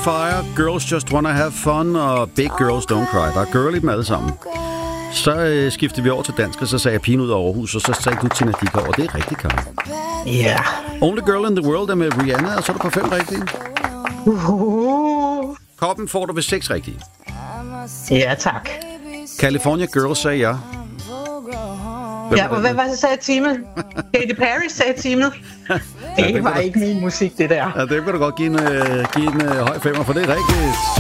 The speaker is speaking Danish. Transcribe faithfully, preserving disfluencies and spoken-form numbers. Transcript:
Fire, Girls Just Wanna Have Fun og Big Girls Don't Cry. Der er girl i dem alle sammen. Så øh, skiftede vi over til dansk, og så sagde jeg pigen ud af Aarhus, og så sagde du Tina Dickow, og det er rigtigt, Karen. Ja. Yeah. Only Girl in the World er med Rihanna, og så er du på fem rigtige. Uh-huh. Koppen får du ved seks rigtige. Ja, tak. California Girls sagde jeg. Hvem ja, og hvad var det, sagde teamet? Katy Perry sagde teamet. Det var ikke min musik, det der. Ja, det kan du godt give en, uh, give en uh, høj femmer, for det er rigtigt.